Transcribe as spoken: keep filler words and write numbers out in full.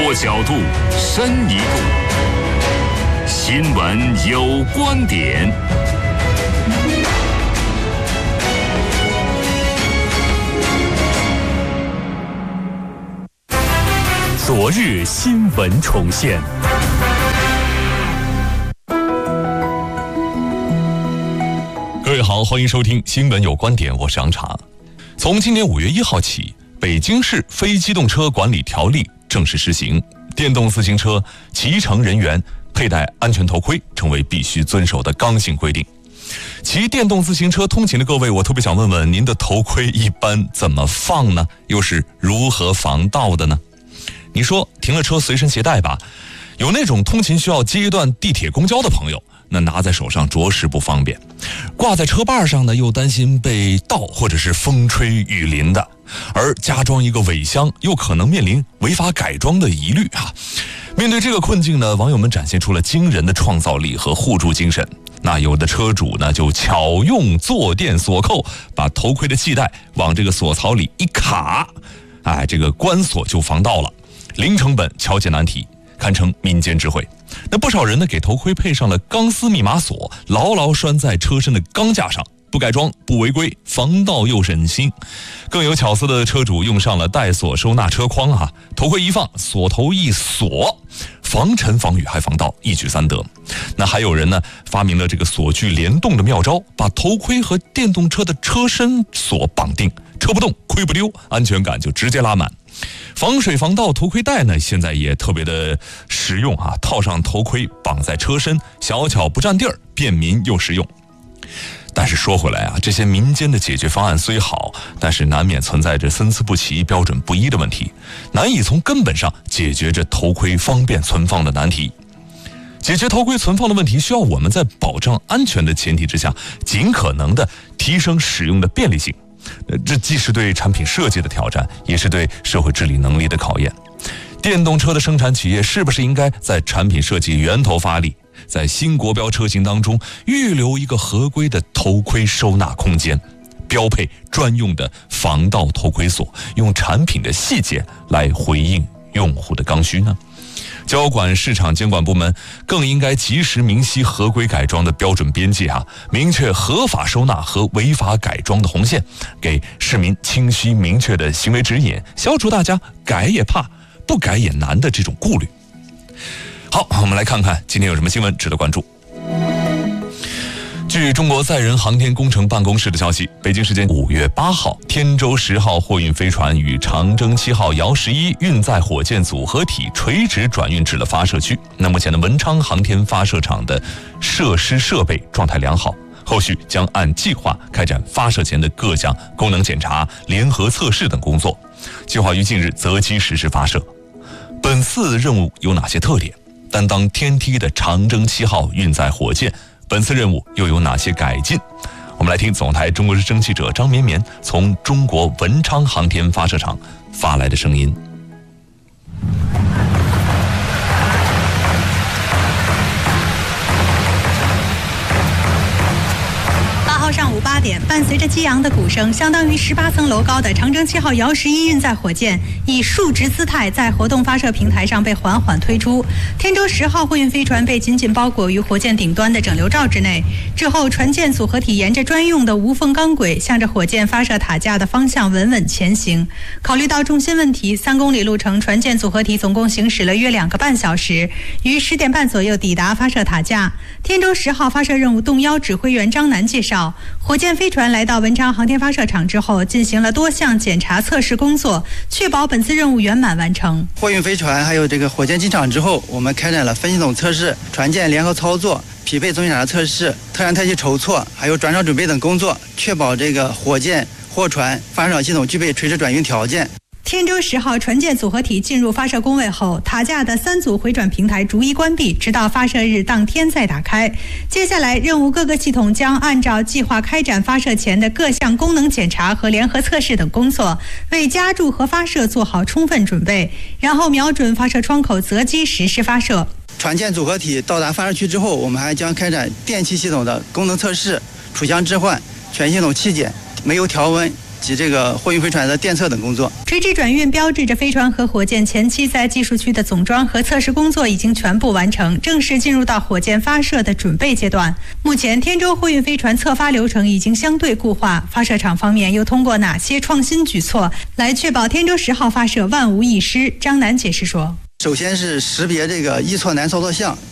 多角度，深一步。新闻有观点。昨日新闻重现。各位好，欢迎收听新闻有观点，我是杨茶。从今年五月一号起，北京市非机动车管理条例正式施行，电动自行车骑乘人员佩戴安全头盔成为必须遵守的刚性规定。骑电动自行车通勤的各位，我特别想问问您的头盔一般怎么放呢？又是如何防盗的呢？你说停了车随身携带吧，有那种通勤需要接一段地铁公交的朋友，那拿在手上着实不方便，挂在车把上呢又担心被盗或者是风吹雨淋的，而加装一个尾箱又可能面临违法改装的疑虑啊。面对这个困境呢，网友们展现出了惊人的创造力和互助精神。那有的车主呢就巧用坐垫锁扣，把头盔的系带往这个锁槽里一卡，哎，这个关锁就防盗了，零成本敲解难题，堪称民间智慧。那不少人呢给头盔配上了钢丝密码锁，牢牢拴在车身的钢架上，不改装不违规，防盗又省心。更有巧思的车主用上了带锁收纳车筐啊，头盔一放，锁头一锁，防尘防雨还防盗，一举三得。那还有人呢发明了这个锁具联动的妙招，把头盔和电动车的车身锁绑定，车不动盔不丢，安全感就直接拉满。防水防盗头盔带呢现在也特别的实用啊，套上头盔绑在车身，小巧不占地儿，便民又实用。但是说回来啊，这些民间的解决方案虽好，但是难免存在着参差不齐、标准不一的问题，难以从根本上解决这头盔方便存放的难题。解决头盔存放的问题，需要我们在保障安全的前提之下，尽可能的提升使用的便利性。这既是对产品设计的挑战，也是对社会治理能力的考验。电动车的生产企业是不是应该在产品设计源头发力，在新国标车型当中预留一个合规的头盔收纳空间，标配专用的防盗头盔锁，用产品的细节来回应用户的刚需呢？交管市场监管部门更应该及时明晰合规改装的标准边界啊，明确合法收纳和违法改装的红线，给市民清晰明确的行为指引，消除大家改也怕不改也难的这种顾虑。好，我们来看看今天有什么新闻值得关注。据中国载人航天工程办公室的消息，北京时间五月八号，天舟十号货运飞船与长征七号遥十一运载火箭组合体垂直转运至了发射区。那目前的文昌航天发射场的设施设备状态良好，后续将按计划开展发射前的各项功能检查、联合测试等工作，计划于近日择机实施发射。本次任务有哪些特点？担当天梯的长征七号运载火箭本次任务又有哪些改进？我们来听总台中国之声记者张绵绵从中国文昌航天发射场发来的声音。 上午八点，伴随着激昂的鼓声，相当于十八层楼高的长征七号遥十一运载火箭以竖直姿态在活动发射平台上被缓缓推出。天舟十号货运飞船被紧紧包裹于火箭顶端的整流罩之内。之后，船舰组合体沿着专用的无缝钢轨，向着火箭发射塔架的方向稳稳前行。考虑到重心问题，三公里路程，船舰组合体总共行驶了约两个半小时，于十点半左右抵达发射塔架。天舟十号发射任务动幺指挥员张楠介绍，火箭飞船来到文昌航天发射场之后，进行了多项检查测试工作，确保本次任务圆满完成。 货运飞船还有这个火箭进场之后，我们开展了分系统测试、船舰联合操作、匹配总检查测试、特燃特气筹措，还有转场准备等工作，确保这个火箭、货船、发射场系统具备垂直转运条件。 天舟十号船舰组合体进入发射工位后，塔架的三组回转平台逐一关闭，直到发射日当天再打开。接下来，任务各个系统将按照计划开展发射前的各项功能检查和联合测试等工作，为加注和发射做好充分准备，然后瞄准发射窗口择机实施发射。 船舰组合体到达发射区之后，我们还将开展电气系统的功能测试、储箱置换、全系统气检、煤油调温、 及这个货运飞船的电测等工作。 垂直转运标志着飞船和火箭前期在技术区的总装和测试工作已经全部完成，正式进入到火箭发射的准备阶段。目前天舟货运飞船测发流程已经相对固化，发射场方面又通过哪些创新举措来确保天舟十号发射万无一失？张楠解释说， 首先是识别这个易错难操作项。